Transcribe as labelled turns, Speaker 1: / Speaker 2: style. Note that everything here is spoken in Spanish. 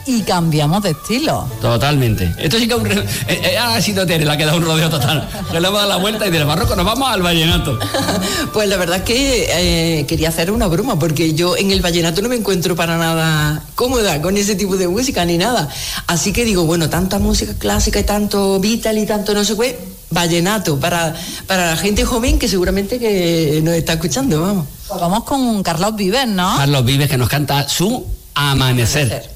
Speaker 1: y cambiamos de estilo.
Speaker 2: Totalmente. Esto sí que ha sido Tere la que da un rodeo total. Que le hemos dado la vuelta y del barroco nos vamos al vallenato.
Speaker 3: Pues la verdad es que quería hacer una broma, porque yo en el vallenato no me encuentro para nada cómoda con ese tipo de música ni nada. Así que digo, bueno, tanta música clásica y tanto Beatles y tanto no sé qué, vallenato para la gente joven que seguramente que nos está escuchando, vamos.
Speaker 1: Pues vamos con Carlos Vives, ¿no?
Speaker 2: Carlos Vives, que nos canta su Amanecer.